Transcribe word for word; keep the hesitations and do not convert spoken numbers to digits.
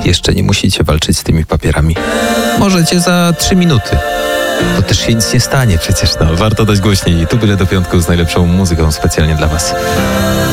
Jeszcze nie musicie walczyć z tymi papierami. Możecie za trzy minuty. To też się nic nie stanie przecież, no. Warto dać głośniej. Tu Byle do piątku z najlepszą muzyką specjalnie dla was.